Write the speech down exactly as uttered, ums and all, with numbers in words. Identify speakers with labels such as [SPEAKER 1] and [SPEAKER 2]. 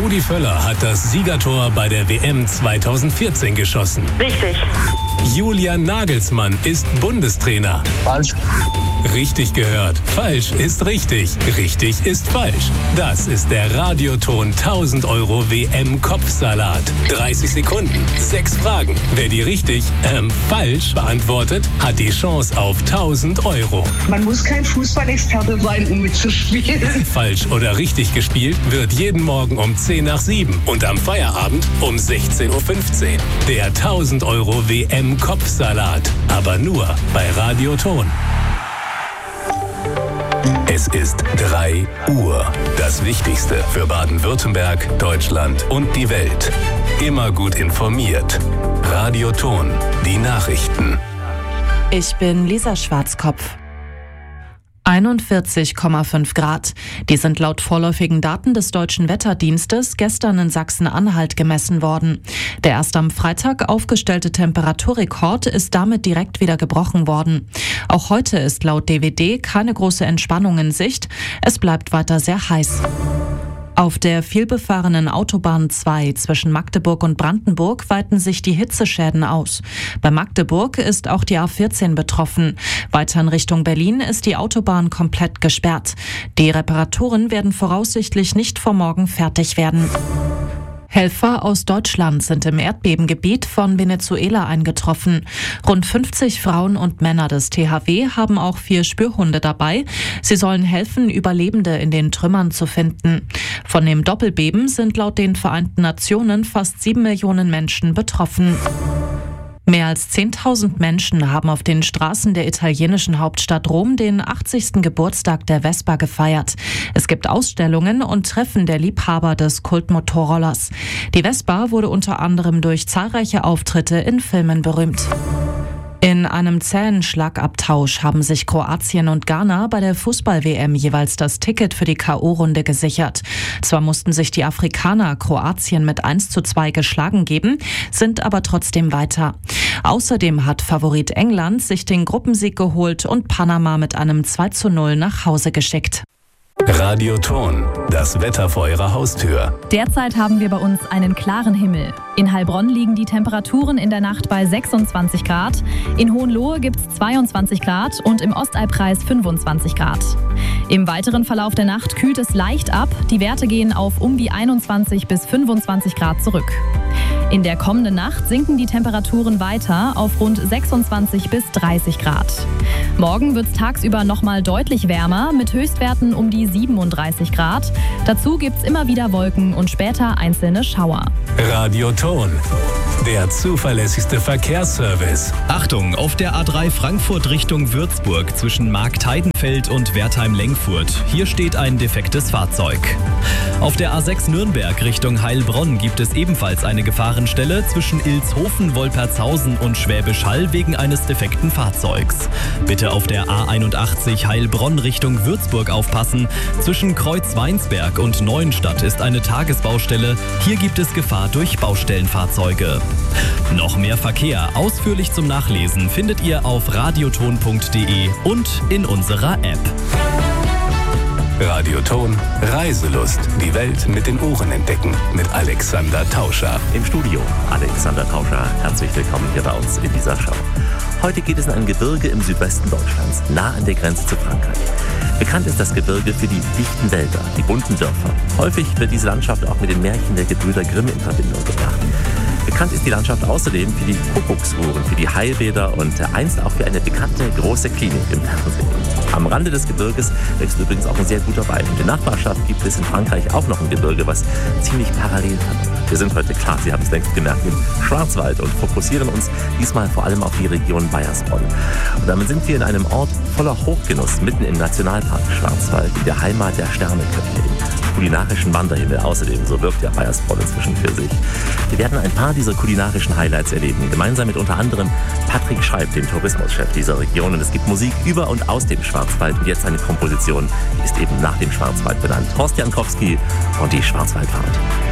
[SPEAKER 1] Rudi Völler hat das Siegertor bei der W M zweitausendvierzehn geschossen.
[SPEAKER 2] Richtig.
[SPEAKER 1] Julian Nagelsmann ist Bundestrainer.
[SPEAKER 3] Falsch.
[SPEAKER 1] Richtig gehört. Falsch ist richtig. Richtig ist falsch. Das ist der Radioton tausend Euro W M-Kopfsalat. dreißig Sekunden, sechs Fragen. Wer die richtig, ähm, falsch beantwortet, hat die Chance auf tausend Euro.
[SPEAKER 2] Man muss kein Fußballexperte sein, um mitzuspielen.
[SPEAKER 1] Falsch oder richtig gespielt wird jeden Morgen um zehn nach sieben und am Feierabend um sechzehn Uhr fünfzehn. Der tausend Euro W M-Kopfsalat. Aber nur bei Radioton. Es ist drei Uhr. Das Wichtigste für Baden-Württemberg, Deutschland und die Welt. Immer gut informiert. Radioton. Die Nachrichten.
[SPEAKER 4] Ich bin Lisa Schwarzkopf. einundvierzig Komma fünf Grad. Die sind laut vorläufigen Daten des Deutschen Wetterdienstes gestern in Sachsen-Anhalt gemessen worden. Der erst am Freitag aufgestellte Temperaturrekord ist damit direkt wieder gebrochen worden. Auch heute ist laut D W D keine große Entspannung in Sicht. Es bleibt weiter sehr heiß. Auf der vielbefahrenen Autobahn zwei zwischen Magdeburg und Brandenburg weiten sich die Hitzeschäden aus. Bei Magdeburg ist auch die A vierzehn betroffen. Weiter in Richtung Berlin ist die Autobahn komplett gesperrt. Die Reparaturen werden voraussichtlich nicht vor morgen fertig werden. Helfer aus Deutschland sind im Erdbebengebiet von Venezuela eingetroffen. Rund fünfzig Frauen und Männer des T H W haben auch vier Spürhunde dabei. Sie sollen helfen, Überlebende in den Trümmern zu finden. Von dem Doppelbeben sind laut den Vereinten Nationen fast sieben Millionen Menschen betroffen. Mehr als zehntausend Menschen haben auf den Straßen der italienischen Hauptstadt Rom den achtzigsten Geburtstag der Vespa gefeiert. Es gibt Ausstellungen und Treffen der Liebhaber des Kultmotorrollers. Die Vespa wurde unter anderem durch zahlreiche Auftritte in Filmen berühmt. In einem zähen Schlagabtausch haben sich Kroatien und Ghana bei der Fußball-W M jeweils das Ticket für die K O-Runde gesichert. Zwar mussten sich die Afrikaner Kroatien mit eins zu zwei geschlagen geben, sind aber trotzdem weiter. Außerdem hat Favorit England sich den Gruppensieg geholt und Panama mit einem zwei zu null nach Hause geschickt.
[SPEAKER 1] Radioton. Das Wetter vor Ihrer Haustür.
[SPEAKER 5] Derzeit haben wir bei uns einen klaren Himmel. In Heilbronn liegen die Temperaturen in der Nacht bei sechsundzwanzig Grad. In Hohenlohe gibt es zweiundzwanzig Grad und im Ostallkreis fünfundzwanzig Grad. Im weiteren Verlauf der Nacht kühlt es leicht ab. Die Werte gehen auf um die einundzwanzig bis fünfundzwanzig Grad zurück. In der kommenden Nacht sinken die Temperaturen weiter auf rund sechsundzwanzig bis dreißig Grad. Morgen wird es tagsüber nochmal deutlich wärmer mit Höchstwerten um die siebenunddreißig Grad. Dazu gibt es immer wieder Wolken und später einzelne Schauer.
[SPEAKER 1] Radioton. Der zuverlässigste Verkehrsservice.
[SPEAKER 6] Achtung, auf der A drei Frankfurt Richtung Würzburg zwischen Marktheidenfeld und Wertheim-Lengfurt. Hier steht ein defektes Fahrzeug. Auf der A sechs Nürnberg Richtung Heilbronn gibt es ebenfalls eine Gefahrenstelle zwischen Ilshofen, Wolpertshausen und Schwäbisch Hall wegen eines defekten Fahrzeugs. Bitte auf der A einundachtzig Heilbronn Richtung Würzburg aufpassen. Zwischen Kreuzweinsberg und Neuenstadt ist eine Tagesbaustelle. Hier gibt es Gefahr durch Baustellenfahrzeuge. Noch mehr Verkehr ausführlich zum Nachlesen findet ihr auf radioton punkt de und in unserer App.
[SPEAKER 1] Radioton. Reiselust. Die Welt mit den Ohren entdecken. Mit Alexander Tauscher.
[SPEAKER 7] Im Studio Alexander Tauscher. Herzlich willkommen hier bei uns in dieser Show. Heute geht es in ein Gebirge im Südwesten Deutschlands, nah an der Grenze zu Frankreich. Bekannt ist das Gebirge für die dichten Wälder, die bunten Dörfer. Häufig wird diese Landschaft auch mit den Märchen der Gebrüder Grimm in Verbindung gebracht. Bekannt ist die Landschaft außerdem für die Kuckucksuhren, für die Heilbäder und einst auch für eine bekannte große Klinik im Fernsehen. Am Rande des Gebirges wächst übrigens auch ein sehr guter Wein. In der Nachbarschaft gibt es in Frankreich auch noch ein Gebirge, was ziemlich parallel verläuft. Wir sind heute, klar, Sie haben es längst gemerkt, im Schwarzwald und fokussieren uns diesmal vor allem auf die Region Baiersbronn. Und damit sind wir in einem Ort voller Hochgenuss, mitten im Nationalpark Schwarzwald, in der Heimat der Sterneköche, im kulinarischen Wanderhimmel. Außerdem, so wirkt ja Baiersbronn inzwischen für sich. Wir werden ein paar dieser kulinarischen Highlights erleben, gemeinsam mit unter anderem Patrick Schreib, dem Tourismuschef dieser Region. Und es gibt Musik über und aus dem Schwarzwald und jetzt eine Komposition, die ist eben nach dem Schwarzwald benannt. Horst Jankowski und die Schwarzwaldfahrt.